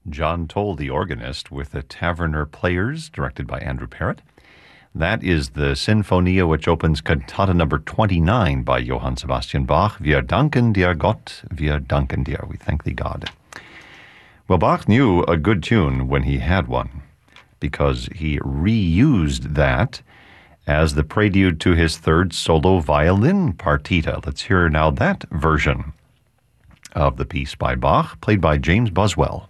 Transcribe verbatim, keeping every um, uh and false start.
John Toll, the organist, with the Taverner Players, directed by Andrew Parrott. That is the Sinfonia, which opens Cantata number twenty-nine by Johann Sebastian Bach. Wir danken dir, Gott, wir danken dir. We thank thee, God. Well, Bach knew a good tune when he had one, because he reused that as the prelude to his third solo violin partita. Let's hear now that version of the piece by Bach, played by James Boswell.